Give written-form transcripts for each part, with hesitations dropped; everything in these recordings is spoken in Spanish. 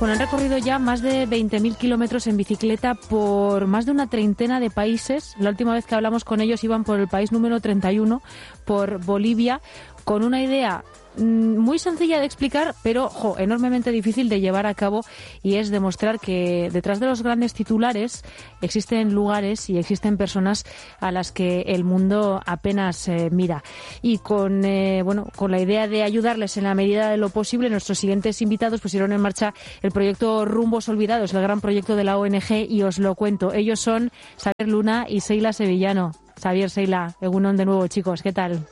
Bueno, han recorrido ya más de 20.000 kilómetros en bicicleta por más de una treintena de países. La última vez que hablamos con ellos iban por el país número 31, por Bolivia, con una idea muy sencilla de explicar, pero enormemente difícil de llevar a cabo, y es demostrar que detrás de los grandes titulares existen lugares y existen personas a las que el mundo apenas mira. Y con la idea de ayudarles en la medida de lo posible, nuestros siguientes invitados pusieron en marcha el proyecto Rumbos Olvidados, el gran proyecto de la ONG, y os lo cuento. Ellos son Xavier Luna y Seila Sevillano. Xavier, Seila, egunon de nuevo, chicos, ¿qué tal?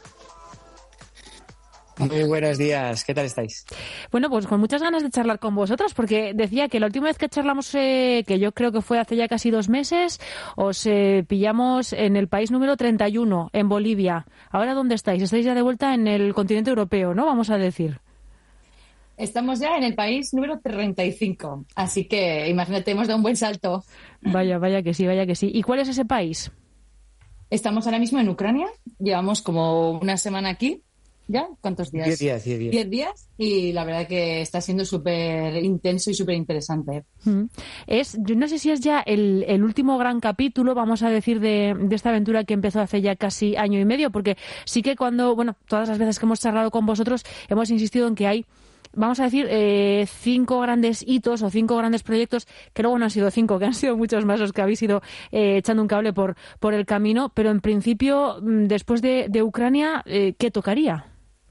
Muy buenos días, ¿qué tal estáis? Bueno, pues con muchas ganas de charlar con vosotros, porque decía que la última vez que charlamos, que yo creo que fue hace ya casi 2 meses, os pillamos en el país número 31, en Bolivia. ¿Ahora dónde estáis? Estáis ya de vuelta en el continente europeo, ¿no? Vamos a decir. Estamos ya en el país número 35, así que imagínate, hemos dado un buen salto. Vaya que sí, vaya que sí. ¿Y cuál es ese país? Estamos ahora mismo en Ucrania, llevamos como una semana aquí. ¿Ya? ¿Cuántos días? 10 días. 10 días, y la verdad que está siendo súper intenso y súper interesante. Yo no sé si es ya el último gran capítulo, vamos a decir, de esta aventura que empezó hace ya casi año y medio, porque sí que todas las veces que hemos charlado con vosotros hemos insistido en que hay, vamos a decir, 5 grandes hitos o 5 grandes proyectos, que luego no han sido 5, que han sido muchos más los que habéis ido echando un cable por el camino, pero en principio, después de Ucrania, ¿qué tocaría?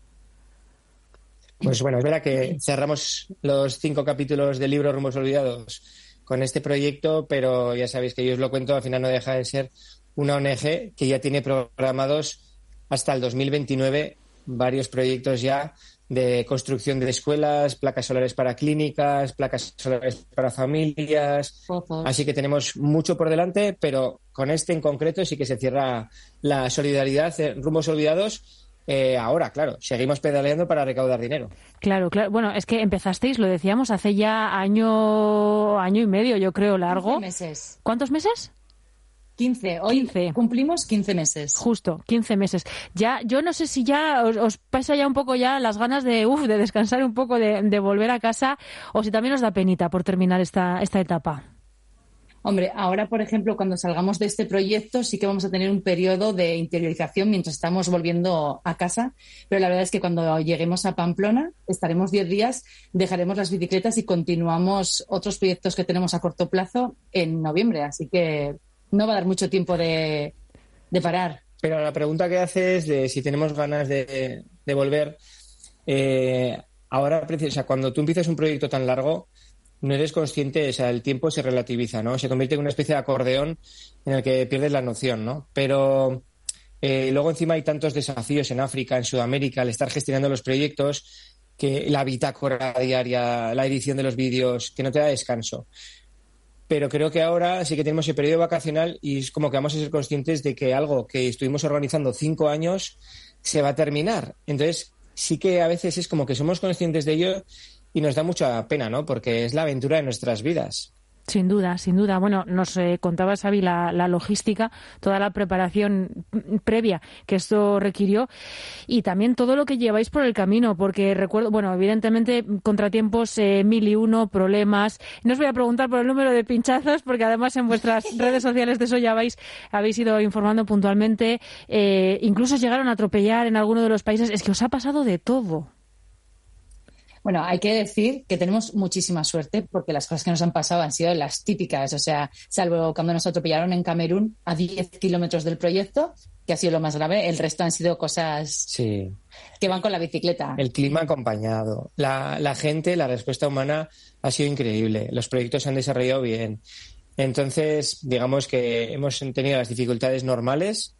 Pues bueno, es verdad que cerramos los 5 capítulos del libro Rumbos Olvidados con este proyecto, pero ya sabéis que yo os lo cuento, al final no deja de ser una ONG que ya tiene programados hasta el 2029 varios proyectos ya de construcción de escuelas, placas solares para clínicas, placas solares para familias. Así que tenemos mucho por delante, pero con este en concreto sí que se cierra la solidaridad Rumbos Olvidados. Ahora, claro, seguimos pedaleando para recaudar dinero. Claro. Bueno, es que empezasteis, lo decíamos, hace ya año y medio, yo creo, largo. 15 meses. ¿Cuántos meses? 15. Hoy 15. Cumplimos 15 meses. Justo, 15 meses. Ya, yo no sé si ya os pasa ya un poco ya las ganas de descansar un poco, de volver a casa, o si también os da penita por terminar esta etapa. Hombre, ahora, por ejemplo, cuando salgamos de este proyecto sí que vamos a tener un periodo de interiorización mientras estamos volviendo a casa, pero la verdad es que cuando lleguemos a Pamplona estaremos 10 días, dejaremos las bicicletas y continuamos otros proyectos que tenemos a corto plazo en noviembre, así que no va a dar mucho tiempo de parar. Pero la pregunta que haces de si tenemos ganas de volver, ahora, o sea, cuando tú empiezas un proyecto tan largo, no eres consciente, o sea, el tiempo se relativiza, ¿no? Se convierte en una especie de acordeón en el que pierdes la noción, ¿no? Pero luego encima hay tantos desafíos en África, en Sudamérica, al estar gestionando los proyectos, que la bitácora diaria, la edición de los vídeos, que no te da descanso. Pero creo que ahora sí que tenemos el periodo vacacional y es como que vamos a ser conscientes de que algo que estuvimos organizando 5 años se va a terminar. Entonces sí que a veces es como que somos conscientes de ello y nos da mucha pena, ¿no? Porque es la aventura de nuestras vidas. Sin duda. Bueno, nos contaba Xavi la logística, toda la preparación previa que esto requirió, y también todo lo que lleváis por el camino, porque recuerdo, evidentemente contratiempos, 1001, problemas. No os voy a preguntar por el número de pinchazos, porque además en vuestras redes sociales de eso ya habéis ido informando puntualmente. Incluso llegaron a atropellar en alguno de los países. Es que os ha pasado de todo. Bueno, hay que decir que tenemos muchísima suerte porque las cosas que nos han pasado han sido las típicas, o sea, salvo cuando nos atropellaron en Camerún a 10 kilómetros del proyecto, que ha sido lo más grave, el resto han sido cosas que van con la bicicleta. El clima acompañado, la gente, la respuesta humana ha sido increíble, los proyectos se han desarrollado bien. Entonces, digamos que hemos tenido las dificultades normales.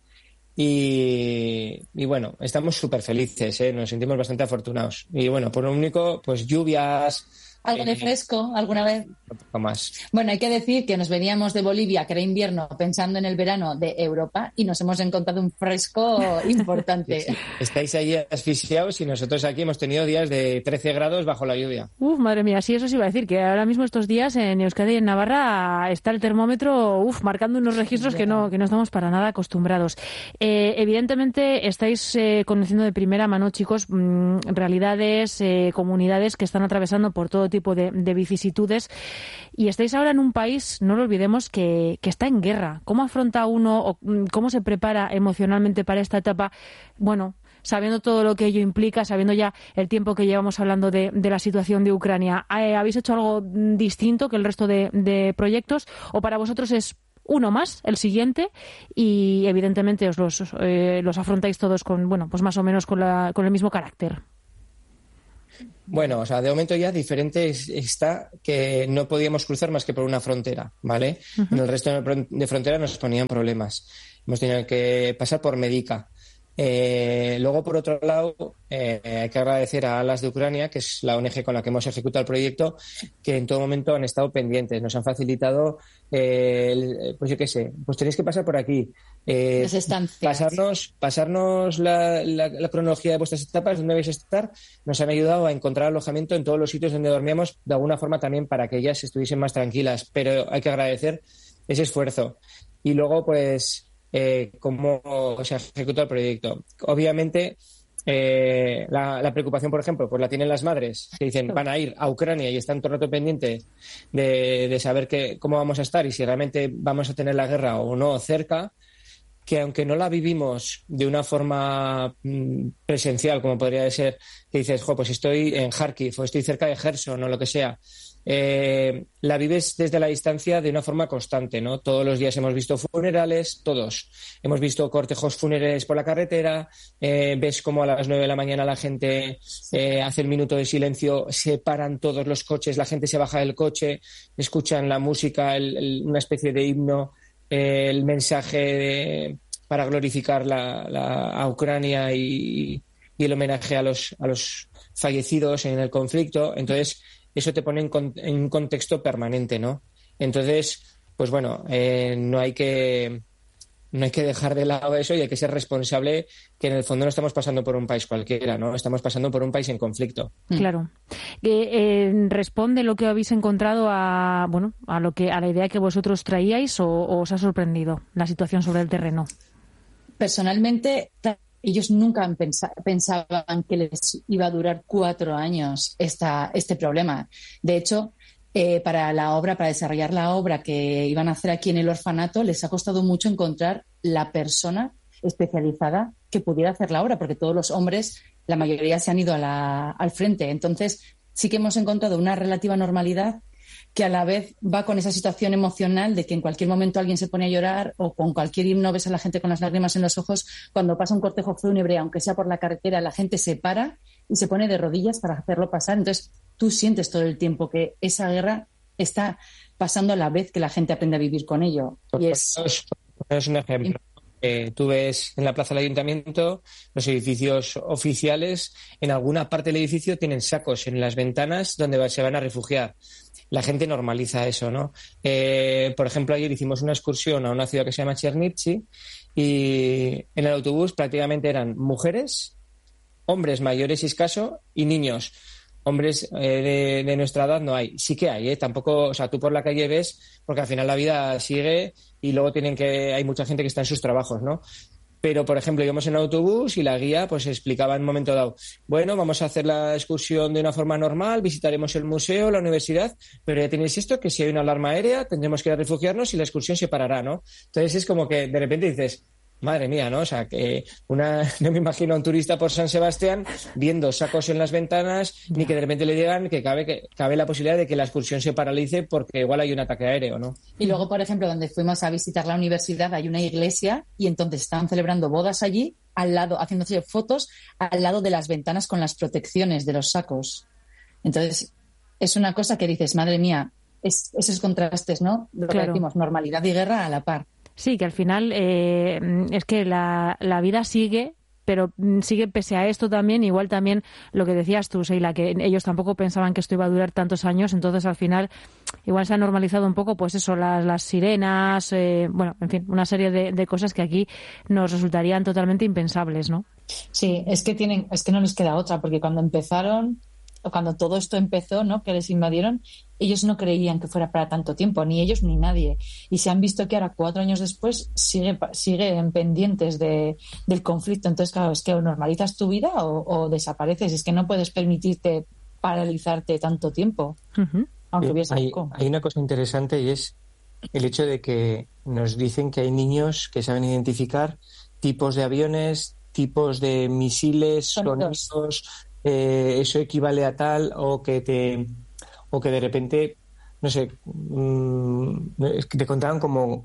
Y bueno, estamos súper felices, nos sentimos bastante afortunados. Y bueno, por lo único, pues lluvias. Algo de fresco, alguna vez. Un poco más. Bueno, hay que decir que nos veníamos de Bolivia, que era invierno, pensando en el verano de Europa, y nos hemos encontrado un fresco importante. Sí. Estáis ahí asfixiados y nosotros aquí hemos tenido días de 13 grados bajo la lluvia. Madre mía, sí, eso sí iba a decir, que ahora mismo estos días en Euskadi y en Navarra está el termómetro marcando unos registros que no estamos para nada acostumbrados. Evidentemente estáis conociendo de primera mano, chicos, realidades, comunidades que están atravesando por todo tipo tipo de vicisitudes. Y estáis ahora en un país, no lo olvidemos, que está en guerra. ¿Cómo afronta uno o cómo se prepara emocionalmente para esta etapa? Bueno, sabiendo todo lo que ello implica, sabiendo ya el tiempo que llevamos hablando de la situación de Ucrania, ¿habéis hecho algo distinto que el resto de proyectos? ¿O para vosotros es uno más, el siguiente, y evidentemente os los afrontáis todos con, bueno, pues más o menos con el mismo carácter? Bueno, o sea, de momento ya diferente está que no podíamos cruzar más que por una frontera, ¿vale? Uh-huh. En el resto de frontera nos ponían problemas. Hemos tenido que pasar por Medica. Luego, por otro lado, hay que agradecer a Alas de Ucrania, que es la ONG con la que hemos ejecutado el proyecto, que en todo momento han estado pendientes, nos han facilitado, pues yo qué sé, pues tenéis que pasar por aquí. Las estancias. Pasarnos la cronología de vuestras etapas, dónde vais a estar, nos han ayudado a encontrar alojamiento en todos los sitios donde dormíamos, de alguna forma también para que ellas estuviesen más tranquilas, pero hay que agradecer ese esfuerzo. Y luego, pues, cómo se ejecuta el proyecto. Obviamente, la preocupación, por ejemplo, pues la tienen las madres, que dicen van a ir a Ucrania y están todo el rato pendientes de saber cómo vamos a estar y si realmente vamos a tener la guerra o no cerca, que aunque no la vivimos de una forma presencial, como podría ser, que dices, pues estoy en Kharkiv o estoy cerca de Gerson o lo que sea, la vives desde la distancia de una forma constante, ¿no? Todos los días hemos visto funerales, todos. Hemos visto cortejos fúnebres por la carretera, ves cómo a las 9 de la mañana la gente hace el minuto de silencio, se paran todos los coches, la gente se baja del coche, escuchan la música, una especie de himno, el mensaje para glorificar a Ucrania y el homenaje a los fallecidos en el conflicto. Entonces, eso te pone en un contexto permanente, ¿no? Entonces, pues bueno, no hay que dejar de lado eso y hay que ser responsable, que en el fondo no estamos pasando por un país cualquiera, ¿no? Estamos pasando por un país en conflicto. Claro. ¿Responde lo que habéis encontrado a la idea que vosotros traíais o os ha sorprendido la situación sobre el terreno? Personalmente, ellos nunca pensaban que les iba a durar 4 años este problema. De hecho, para desarrollar la obra que iban a hacer aquí en el orfanato, les ha costado mucho encontrar la persona especializada que pudiera hacer la obra, porque todos los hombres, la mayoría se han ido al frente. Entonces, sí que hemos encontrado una relativa normalidad que a la vez va con esa situación emocional de que en cualquier momento alguien se pone a llorar o con cualquier himno ves a la gente con las lágrimas en los ojos. Cuando pasa un cortejo fúnebre, aunque sea por la carretera, la gente se para y se pone de rodillas para hacerlo pasar. Entonces, tú sientes todo el tiempo que esa guerra está pasando a la vez que la gente aprende a vivir con ello. Es un ejemplo. Tú ves en la plaza del ayuntamiento los edificios oficiales, en alguna parte del edificio tienen sacos en las ventanas donde se van a refugiar. La gente normaliza eso, ¿no? Por ejemplo, ayer hicimos una excursión a una ciudad que se llama Chernivtsi y en el autobús prácticamente eran mujeres, hombres mayores y escaso y niños. Hombres de nuestra edad no hay. Sí que hay, tampoco, o sea, tú por la calle ves, porque al final la vida sigue y luego hay mucha gente que está en sus trabajos, ¿no? Pero, por ejemplo, íbamos en autobús y la guía pues explicaba en un momento dado, bueno, vamos a hacer la excursión de una forma normal, visitaremos el museo, la universidad, pero ya tenéis esto, que si hay una alarma aérea tendremos que ir a refugiarnos y la excursión se parará, ¿no? Entonces es como que de repente dices, madre mía, ¿no? O sea, que no me imagino a un turista por San Sebastián viendo sacos en las ventanas, ni que de repente le digan que cabe la posibilidad de que la excursión se paralice porque igual hay un ataque aéreo, ¿no? Y luego, por ejemplo, donde fuimos a visitar la universidad hay una iglesia y entonces estaban celebrando bodas allí, al lado, haciéndose fotos al lado de las ventanas con las protecciones de los sacos. Entonces, es una cosa que dices, madre mía, esos contrastes, ¿no? Lo que decimos, normalidad y guerra a la par. Sí, que al final es que la vida sigue, pero sigue pese a esto también. Igual también lo que decías tú, Sheila, que ellos tampoco pensaban que esto iba a durar tantos años, entonces al final igual se ha normalizado un poco, pues eso, las sirenas, bueno, en fin, una serie de cosas que aquí nos resultarían totalmente impensables, ¿no? Sí, es que no les queda otra, porque cuando todo esto empezó, ¿no?, que les invadieron, ellos no creían que fuera para tanto tiempo, ni ellos ni nadie. Y se han visto que ahora, 4 años después, siguen pendientes del conflicto. Entonces, claro, es que o normalizas tu vida o desapareces. Es que no puedes permitirte paralizarte tanto tiempo, aunque hubiese poco. Hay una cosa interesante y es el hecho de que nos dicen que hay niños que saben identificar tipos de aviones, tipos de misiles, sonidos, eso equivale a tal, o que de repente, no sé, es que te contaban como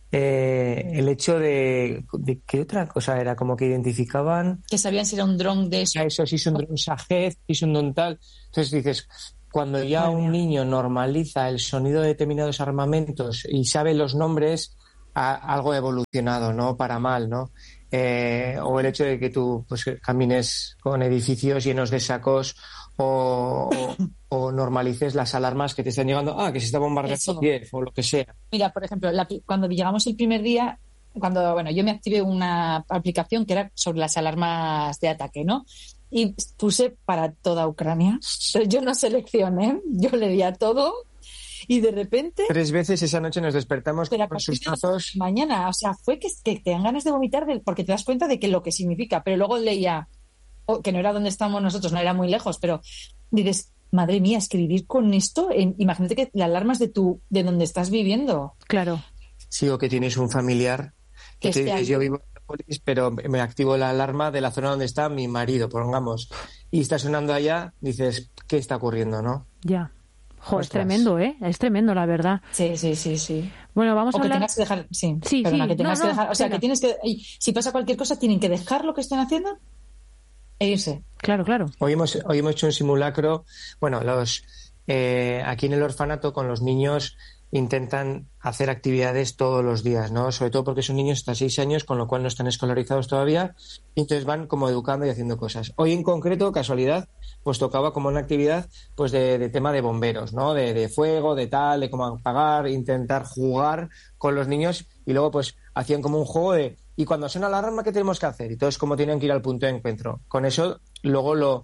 el hecho de ¿qué otra cosa era? Como que identificaban que sabían si era un dron de eso. Si es un dron Shahed, si es un dron tal. Entonces dices, cuando ya un niño normaliza el sonido de determinados armamentos y sabe los nombres, algo ha evolucionado, ¿no? Para mal, ¿no? O el hecho de que tú pues camines con edificios llenos de sacos o normalices las alarmas que te están llegando, que se está bombardeando Kiev o lo que sea. Mira, por ejemplo, cuando llegamos el primer día, yo me activé una aplicación que era sobre las alarmas de ataque, ¿no? Y puse para toda Ucrania. Pero yo no seleccioné, yo le di a todo y de repente... 3 veces esa noche nos despertamos con asustazos. Mañana, o sea, fue que te dan ganas de vomitar porque te das cuenta de que lo que significa. Pero luego leía, que no era donde estamos nosotros, no era muy lejos, pero dices, madre mía, escribir con esto, imagínate que la alarma es de donde estás viviendo. Claro. Sí, o que tienes un familiar que te dices, yo vivo en Polis, pero me activo la alarma de la zona donde está mi marido, pongamos, y está sonando allá, dices, ¿qué está ocurriendo, no? Ya. Es tremendo, ¿eh? Es tremendo, la verdad. Sí. Bueno, vamos a hablar... que tengas que dejar... que tengas que dejar... O sea, que tienes que... Si pasa cualquier cosa, tienen que dejar lo que estén haciendo e irse. Claro. Hoy hemos hecho un simulacro. Bueno, aquí en el orfanato con los niños intentan hacer actividades todos los días, ¿no? Sobre todo porque son niños hasta 6 años, con lo cual no están escolarizados todavía, y entonces van como educando y haciendo cosas. Hoy en concreto, casualidad, pues tocaba como una actividad pues de tema de bomberos, ¿no? De fuego, de tal, de cómo apagar, intentar jugar con los niños, y luego pues hacían como un juego de ¿y cuando suena la alarma qué tenemos que hacer? Y todos como tenían que ir al punto de encuentro. Con eso luego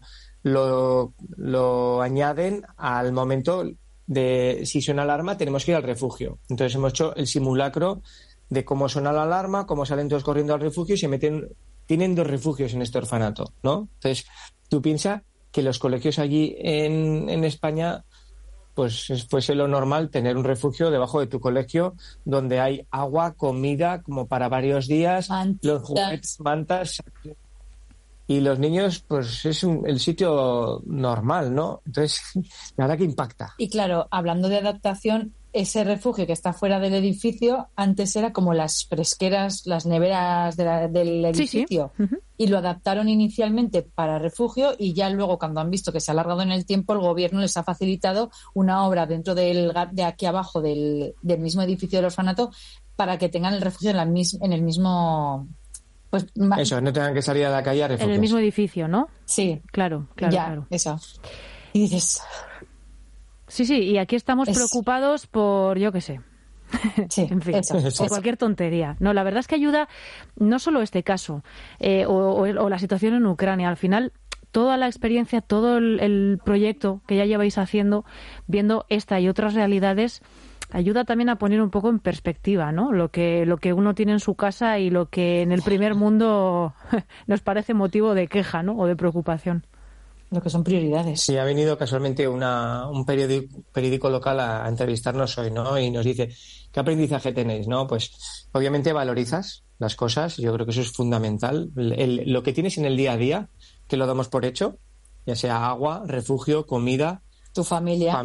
lo añaden al momento de si suena la alarma tenemos que ir al refugio. Entonces hemos hecho el simulacro de cómo suena la alarma, cómo salen todos corriendo al refugio y se meten. Tienen 2 refugios en este orfanato, ¿no? Entonces tú piensas que los colegios allí en España pues fuese lo normal tener un refugio debajo de tu colegio donde hay agua, comida como para varios días, los juguetes, mantas. Y los niños, pues es el sitio normal, ¿no? Entonces, la verdad que impacta. Y claro, hablando de adaptación, ese refugio que está fuera del edificio, antes era como las fresqueras, las neveras del edificio. Sí. Uh-huh. Y lo adaptaron inicialmente para refugio y ya luego, cuando han visto que se ha alargado en el tiempo, el gobierno les ha facilitado una obra dentro de aquí abajo del mismo edificio del orfanato para que tengan el refugio en el mismo... Pues, eso, no tengan que salir a la calle a refugios. En el mismo edificio, ¿no? Sí. Claro. Eso. Y dices... Sí, y aquí estamos preocupados por, yo qué sé. Sí, en fin, eso. Por cualquier tontería. No, la verdad es que ayuda no solo este caso o la situación en Ucrania. Al final, toda la experiencia, todo el proyecto que ya lleváis haciendo, viendo esta y otras realidades, ayuda también a poner un poco en perspectiva, ¿no? Lo que uno tiene en su casa y lo que en el primer mundo nos parece motivo de queja, ¿no? O de preocupación. Lo que son prioridades. Sí, ha venido casualmente un periódico local a entrevistarnos hoy, ¿no? Y nos dice, ¿qué aprendizaje tenéis, no? Pues obviamente valorizas las cosas, yo creo que eso es fundamental. Lo que tienes en el día a día, que lo damos por hecho, ya sea agua, refugio, comida, tu familia.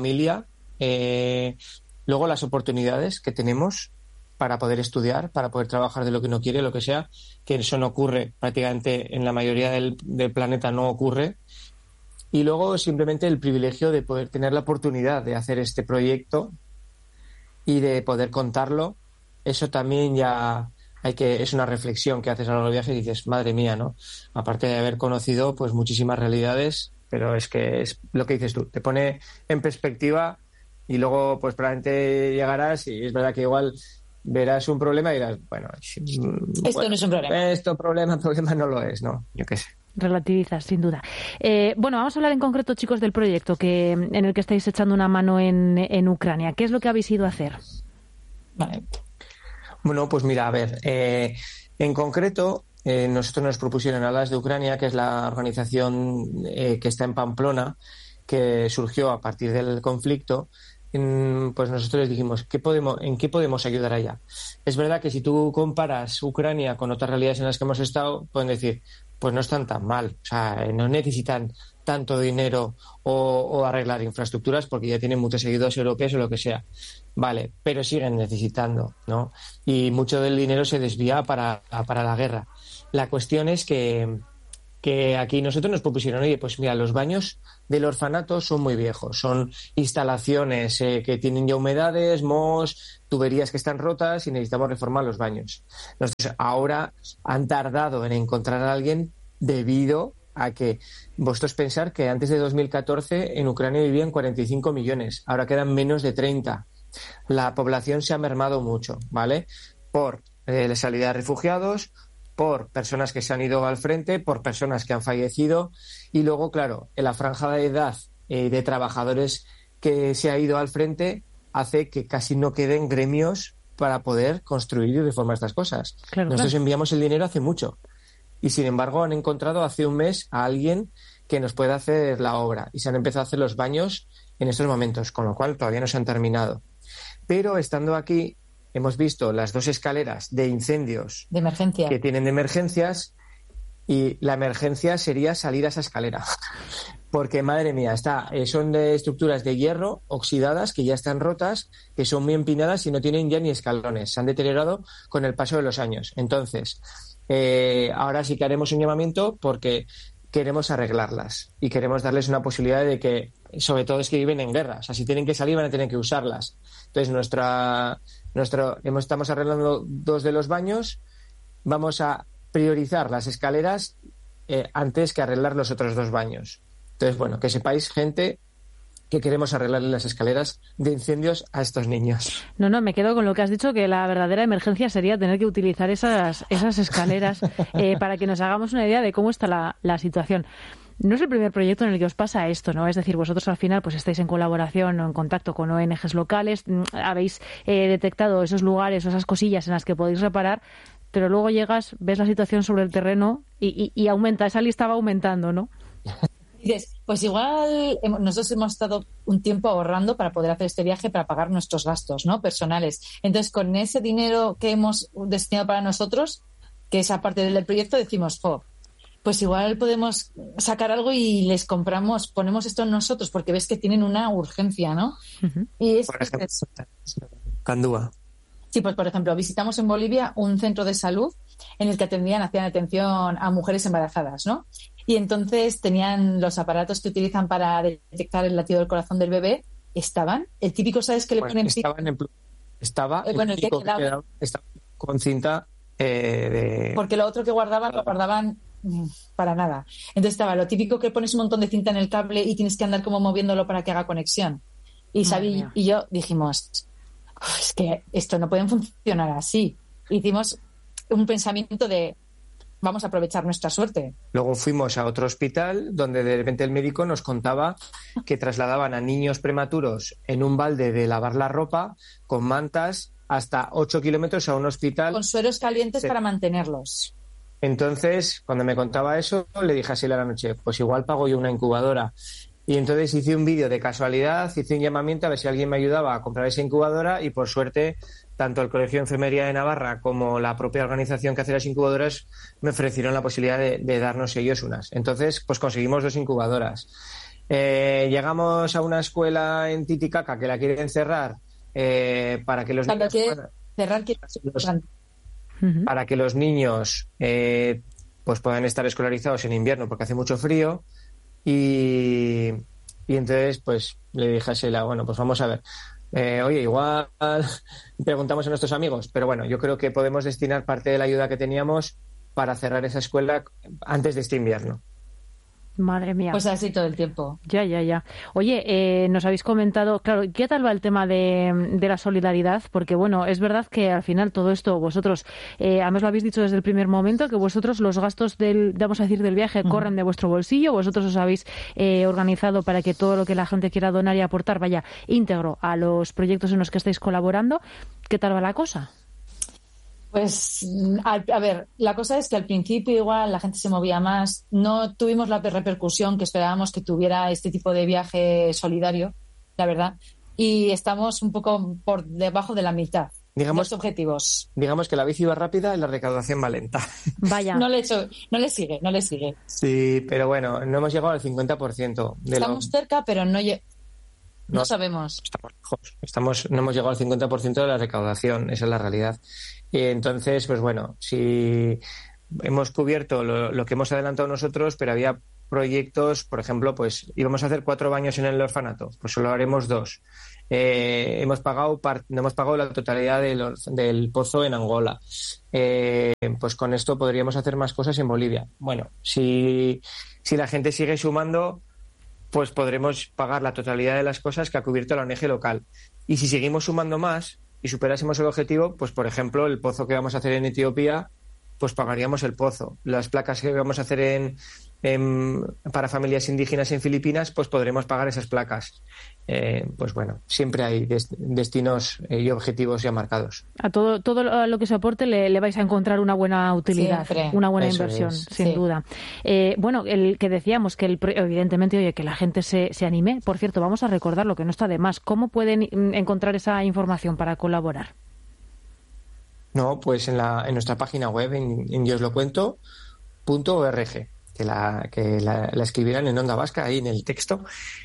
Luego las oportunidades que tenemos para poder estudiar, para poder trabajar de lo que uno quiere, lo que sea, que eso no ocurre prácticamente en la mayoría del planeta, no ocurre. Y luego simplemente el privilegio de poder tener la oportunidad de hacer este proyecto y de poder contarlo. Eso también ya es una reflexión que haces a lo largo del viaje y dices, madre mía, ¿no? Aparte de haber conocido pues muchísimas realidades, pero es que es lo que dices tú, te pone en perspectiva y luego pues probablemente llegarás y es verdad que igual verás un problema y dirás, bueno, no es un problema. Esto problema no lo es, ¿no? Yo qué sé. Relativizas, sin duda. Bueno, vamos a hablar en concreto, chicos, del proyecto en el que estáis echando una mano en Ucrania. ¿Qué es lo que habéis ido a hacer? Vale. Bueno, pues mira, a ver, en concreto, nosotros nos propusieron Alas de Ucrania, que es la organización que está en Pamplona, que surgió a partir del conflicto, pues nosotros les dijimos, ¿en qué podemos ayudar allá? Es verdad que si tú comparas Ucrania con otras realidades en las que hemos estado, pueden decir, pues no están tan mal, o sea, no necesitan tanto dinero o arreglar infraestructuras porque ya tienen muchos seguidores europeos o lo que sea. Vale, pero siguen necesitando, ¿no? Y mucho del dinero se desvía para la guerra. La cuestión es que aquí nosotros nos propusieron, oye, pues mira, los baños del orfanato son muy viejos, son instalaciones que tienen ya humedades, mohos, tuberías que están rotas y necesitamos reformar los baños. Entonces, ahora han tardado en encontrar a alguien debido a que vosotros pensar que antes de 2014 en Ucrania vivían 45 millones, ahora quedan menos de 30. La población se ha mermado mucho, ¿vale? Por la salida de refugiados, por personas que se han ido al frente, por personas que han fallecido y luego, claro, en la franja de edad de trabajadores que se ha ido al frente hace que casi no queden gremios para poder construir y reformar estas cosas. Claro, Nosotros enviamos el dinero hace mucho y, sin embargo, han encontrado hace un mes a alguien que nos pueda hacer la obra y se han empezado a hacer los baños en estos momentos, con lo cual todavía no se han terminado. Pero estando aquí hemos visto las 2 escaleras de incendios de emergencia que tienen de emergencias y la emergencia sería salir a esa escalera. Porque, madre mía, son de estructuras de hierro oxidadas que ya están rotas, que son muy empinadas y no tienen ya ni escalones. Se han deteriorado con el paso de los años. Entonces, ahora sí que haremos un llamamiento porque queremos arreglarlas y queremos darles una posibilidad de que, sobre todo es que viven en guerra. O sea, si tienen que salir van a tener que usarlas. Entonces, estamos arreglando 2 de los baños. Vamos a priorizar las escaleras antes que arreglar los otros 2 baños. Entonces, bueno, que sepáis, gente, que queremos arreglarle las escaleras de incendios a estos niños. No, me quedo con lo que has dicho, que la verdadera emergencia sería tener que utilizar esas escaleras para que nos hagamos una idea de cómo está la situación. No es el primer proyecto en el que os pasa esto, ¿no? Es decir, vosotros al final pues estáis en colaboración o en contacto con ONGs locales, habéis detectado esos lugares o esas cosillas en las que podéis reparar, pero luego llegas, ves la situación sobre el terreno y aumenta, esa lista va aumentando, ¿no? Dices, pues igual nosotros hemos estado un tiempo ahorrando para poder hacer este viaje, para pagar nuestros gastos, ¿no?, personales. Entonces, con ese dinero que hemos destinado para nosotros, que es aparte del proyecto, decimos, pues igual podemos sacar algo y les ponemos esto en nosotros, porque ves que tienen una urgencia, ¿no? Uh-huh. Y por ejemplo, Candúa. Sí, pues por ejemplo, visitamos en Bolivia un centro de salud en el que hacían atención a mujeres embarazadas, ¿no? Y entonces tenían los aparatos que utilizan para detectar el latido del corazón del bebé, el típico, ¿sabes qué le ponen? Estaba con cinta porque lo otro que guardaban lo guardaban para nada. Entonces estaba lo típico que pones un montón de cinta en el cable y tienes que andar como moviéndolo para que haga conexión. Y Xavi y yo dijimos, es que esto no puede funcionar así. Hicimos un pensamiento de vamos a aprovechar nuestra suerte. Luego fuimos a otro hospital donde de repente el médico nos contaba que trasladaban a niños prematuros en un balde de lavar la ropa con mantas hasta 8 kilómetros a un hospital. Con sueros calientes para mantenerlos. Entonces, cuando me contaba eso, le dije así a la noche, pues igual pago yo una incubadora. Y entonces hice un vídeo de casualidad, hice un llamamiento a ver si alguien me ayudaba a comprar esa incubadora y, por suerte, tanto el Colegio de Enfermería de Navarra como la propia organización que hace las incubadoras me ofrecieron la posibilidad de darnos ellos unas. Entonces, pues conseguimos 2 incubadoras. Llegamos a una escuela en Titicaca que la quieren cerrar para que los niños... Para que los niños pues puedan estar escolarizados en invierno porque hace mucho frío y entonces pues le dije a Sheila, bueno, pues vamos a ver. Oye, igual preguntamos a nuestros amigos, pero bueno, yo creo que podemos destinar parte de la ayuda que teníamos para cerrar esa escuela antes de este invierno. Madre mía. Pues así todo el tiempo. Ya. Oye, nos habéis comentado, claro, ¿qué tal va el tema de la solidaridad? Porque, bueno, es verdad que al final todo esto vosotros, además lo habéis dicho desde el primer momento, que vosotros los gastos del viaje corren de vuestro bolsillo, vosotros os habéis organizado para que todo lo que la gente quiera donar y aportar vaya íntegro a los proyectos en los que estáis colaborando. ¿Qué tal va la cosa? Pues, a ver, la cosa es que al principio igual la gente se movía más, no tuvimos la repercusión que esperábamos que tuviera este tipo de viaje solidario, la verdad, y estamos un poco por debajo de la mitad de los objetivos. Digamos que la bici va rápida y la recaudación va lenta. Vaya. No le sigue. Sí, pero bueno, no hemos llegado al 50%. Estamos cerca, pero no sabemos. Estamos lejos. No hemos llegado al 50% de la recaudación, esa es la realidad. Y entonces, pues bueno, si hemos cubierto lo que hemos adelantado nosotros, pero había proyectos, por ejemplo, pues íbamos a hacer 4 baños en el orfanato, pues solo haremos 2. No hemos pagado la totalidad del pozo en Angola. Pues con esto podríamos hacer más cosas en Bolivia. Bueno, si la gente sigue sumando, pues podremos pagar la totalidad de las cosas que ha cubierto la ONG local. Y si seguimos sumando más y superásemos el objetivo, pues por ejemplo, el pozo que vamos a hacer en Etiopía, pues pagaríamos el pozo. Las placas que vamos a hacer para familias indígenas en Filipinas, pues podremos pagar esas placas. Pues bueno, siempre hay destinos y objetivos ya marcados. A todo lo que se aporte le vais a encontrar una buena utilidad, siempre. Una buena Eso inversión, es. sin duda. Bueno, el que decíamos que evidentemente, oye, que la gente se anime. Por cierto, vamos a recordar lo que no está de más. ¿Cómo pueden encontrar esa información para colaborar? No, pues en nuestra página web, en yoslocuento.org, que la escribirán en Onda Vasca, ahí en el texto.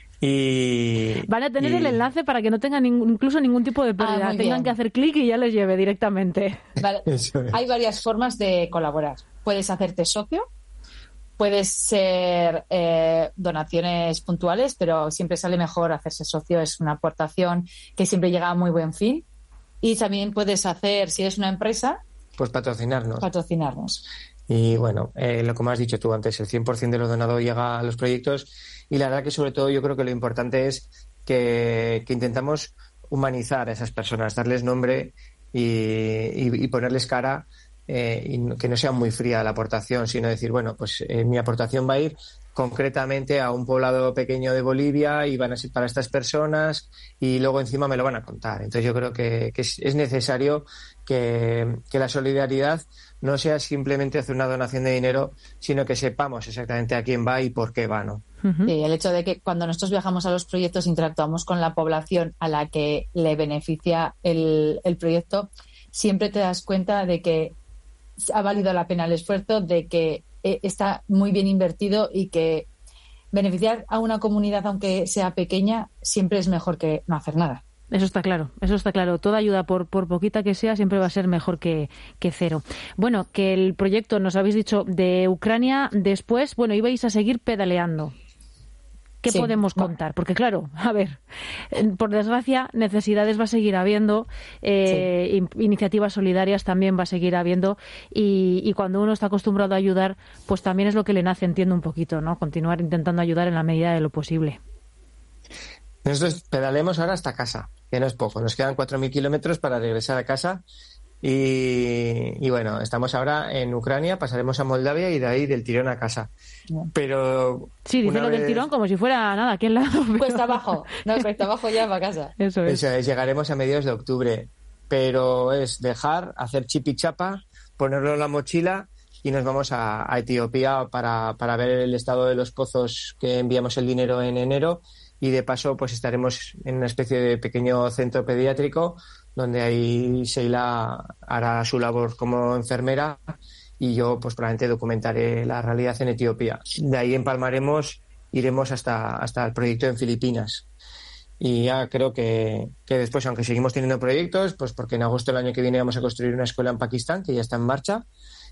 Y van a tener el enlace para que no tengan incluso ningún tipo de pérdida. Muy Tengan bien. que hacer clic y ya les lleve directamente. Vale. Eso es. Hay varias formas de colaborar. Puedes hacerte socio, puedes ser donaciones puntuales, pero siempre sale mejor hacerse socio. Es una aportación que siempre llega a muy buen fin. Y también puedes hacer, si eres una empresa, Pues patrocinarnos. Y bueno, lo como has dicho tú antes, el 100% de lo donado llega a los proyectos, y la verdad que sobre todo yo creo que lo importante es que intentamos humanizar a esas personas, darles nombre y ponerles cara, y que no sea muy fría la aportación, sino decir, bueno, pues mi aportación va a ir concretamente a un poblado pequeño de Bolivia y van a ser para estas personas, y luego encima me lo van a contar. Entonces yo creo que es necesario que la solidaridad no sea simplemente hacer una donación de dinero, sino que sepamos exactamente a quién va y por qué va, ¿no? Uh-huh. Sí, el hecho de que cuando nosotros viajamos a los proyectos interactuamos con la población a la que le beneficia el proyecto, siempre te das cuenta de que ha valido la pena el esfuerzo, de que está muy bien invertido y que beneficiar a una comunidad, aunque sea pequeña, siempre es mejor que no hacer nada. Eso está claro. Toda ayuda, por poquita que sea, siempre va a ser mejor que cero. Bueno, que el proyecto, nos habéis dicho, de Ucrania, después, bueno, ibais a seguir pedaleando. ¿Qué podemos contar? Porque claro, a ver, por desgracia, necesidades va a seguir habiendo, iniciativas solidarias también va a seguir habiendo, y cuando uno está acostumbrado a ayudar, pues también es lo que le nace, entiendo un poquito, ¿no? Continuar intentando ayudar en la medida de lo posible. Nosotros pedalemos ahora hasta casa, que no es poco. Nos quedan 4.000 kilómetros para regresar a casa. Y bueno, estamos ahora en Ucrania, pasaremos a Moldavia y de ahí del tirón a casa. Pero sí, dice lo del tirón como si fuera nada, aquí al lado. Cuesta abajo, cuesta abajo ya para casa. Eso es. Llegaremos a mediados de octubre, pero es hacer chipichapa, ponerlo en la mochila y nos vamos a Etiopía para ver el estado de los pozos, que enviamos el dinero en enero, y de paso pues estaremos en una especie de pequeño centro pediátrico donde ahí Sheila hará su labor como enfermera y yo pues probablemente documentaré la realidad en Etiopía. De ahí empalmaremos, iremos hasta el proyecto en Filipinas. Y ya creo que después, aunque seguimos teniendo proyectos, pues porque en agosto del año que viene vamos a construir una escuela en Pakistán, que ya está en marcha,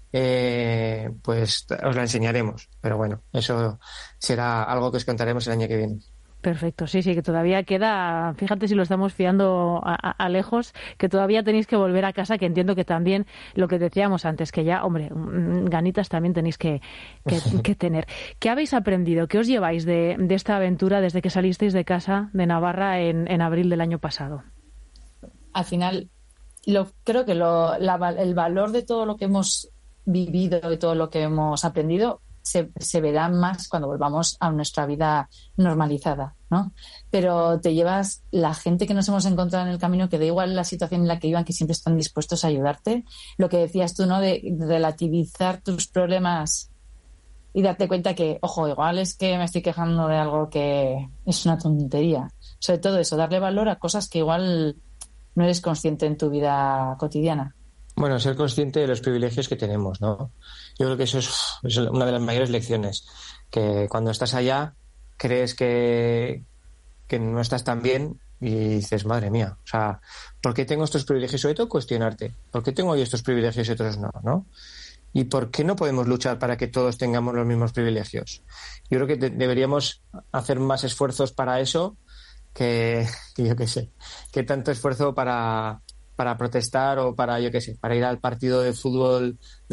pues os la enseñaremos. Pero bueno, eso será algo que os contaremos el año que viene. Perfecto, sí, que todavía queda, fíjate si lo estamos fiando a lejos, que todavía tenéis que volver a casa, que entiendo que también lo que decíamos antes, que ya, hombre, ganitas también tenéis que tener. ¿Qué habéis aprendido? ¿Qué os lleváis de esta aventura desde que salisteis de casa de Navarra en abril del año pasado? Al final, creo que el valor de todo lo que hemos vivido, de todo lo que hemos aprendido, se verá más cuando volvamos a nuestra vida normalizada. ¿no? Pero te llevas la gente que nos hemos encontrado en el camino, que da igual la situación en la que iban, que siempre están dispuestos a ayudarte. Lo que decías tú, ¿no? De relativizar tus problemas y darte cuenta que, ojo, igual es que me estoy quejando de algo que es una tontería. Sobre todo eso, darle valor a cosas que igual no eres consciente en tu vida cotidiana. Bueno, ser consciente de los privilegios que tenemos, ¿no? Yo creo que eso es una de las mayores lecciones, que cuando estás allá crees que no estás tan bien y dices, madre mía, o sea, ¿por qué tengo estos privilegios? Sobre todo cuestionarte, ¿por qué tengo yo estos privilegios y otros no, ¿no? ¿Y por qué no podemos luchar para que todos tengamos los mismos privilegios? Yo creo que deberíamos hacer más esfuerzos para eso que yo qué sé, que tanto esfuerzo para protestar o para, yo qué sé, para ir al partido de fútbol